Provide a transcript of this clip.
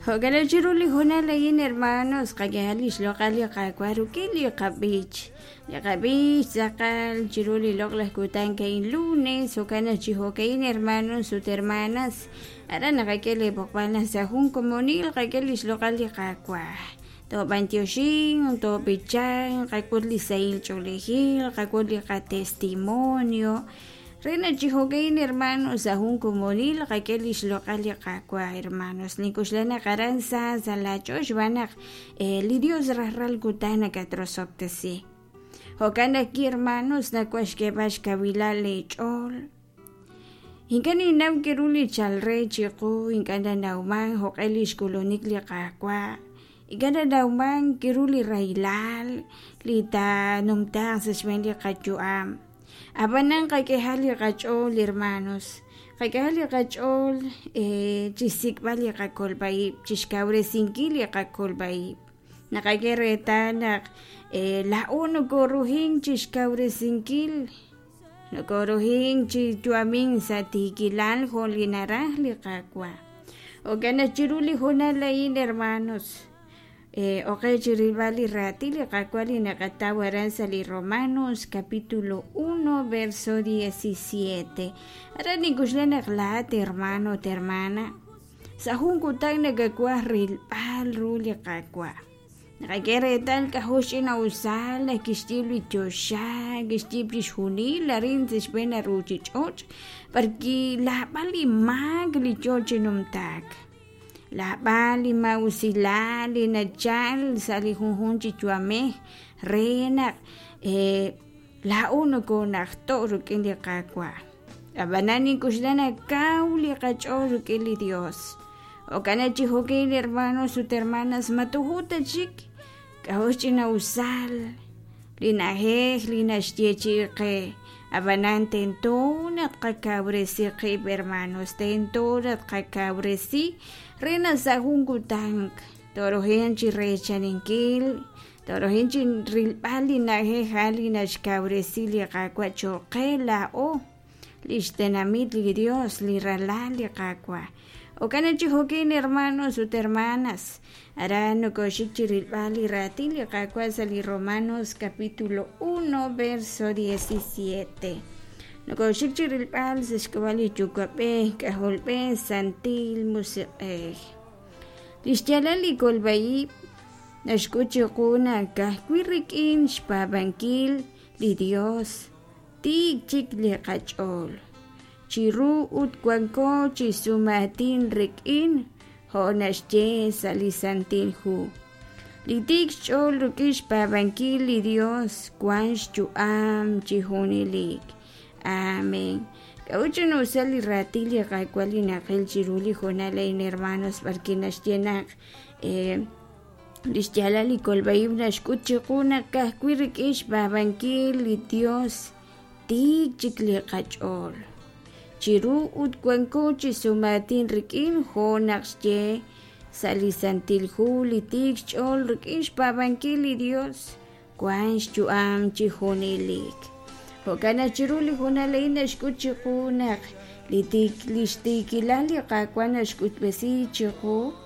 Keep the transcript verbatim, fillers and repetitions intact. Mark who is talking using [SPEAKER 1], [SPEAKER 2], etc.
[SPEAKER 1] Hogala chiruli hona layin hermanos kagalish lokali kakwarukili kabich. Ya kabich zakal chiruli loklas kutan kain lunes hokana chihokain hermanos sus hermanas. Ara nakakele pokpana sa hun komunil kagalish lokali kakwa. To bantioshin, to bichan, kakuli sail cholehil, kakuli ka testimonio. Rena chihogain hermanos a un comunil kakelish local kakwa hermanos nikuslana karanza zalachosh banak eh, lidios rahral kutana katrosoptesi. Hokana ki hermanos na kwashke bash kabila lechol. Hinkani nam kiruli chalre chiku hinkana nauman hokelish kolonik li kakwa. Igana nauman kiruli railal lita numtang sa shmendi kachuam. Abanang kay kahali kachol hermanos, kay kahali kachol eh chisikbali kakolbay, chiskaure singkili kakolbay. Nakagereta nak eh laon goruhing chiskaure singkil, goruhing chituaming sa tigilan holinarah li kakwa. O gana chiruli honalain hermanos. Eh, okay, chiribali ratili kakwali nakatawaran sa li Romanos capítulo uno verso diecisiete. Ara ni gusla naklat hermano hermana. Sa hungkutang nagakwa rilpal ruli kakwa. Nakageretan kahoshi na usal na kistibli chosha, kistibli shuni la rin sishbena ruchi choch. Parki la bali mag li choche numtag. La bali mausilali na chal sali hunhun chichuame rena eh la uno con actor que le kakwa abanani kuslana kauli kachor que li Dios o kana chihoke hermanos sus hermanas matuhuta chik kahochina usal lina he lina stiechi abanan tentonat kakabresi que hermanos tentonat kakabresi rena sahungutang torohenchi rechaninkil torohenchi rilpali na he hali na shkabresi li kakwa chokela o listenamit li Dios li ralali kakwa o kana chihokin hermanos sus hermanas arano koshichi rilpali ratili kakwa sali Romanos capítulo uno verso diecisiete. Noko shikchiril pal sa skawali chukape kaholpe santil musik eh. Lisjalali kolbayi nashkuchi kuna kahkwirikin shpabankil li Dios tik chik li kachol. Chiru ut kwanko chisumatin rikin ho nashje salisantil hu. Litik chol rukish pabankil li Dios kwansh chuam chihunilik. Amén. Caucho no sali ratili kakwali na kel chiruli honala in hermanos barkinas llena eh listiala li kolbaib na escuche kuna kahkwirik ish babankil li Dios tik chikli kachol. Chiru ut kwanko chisumatin rikin honaksye salisantil hu li tik chol rikish babankil li Dios kwansh chuam chihunilik. Hokana chiruli honalay na shkuchi kunak litik listikilali kakwa na shkutbesi chiku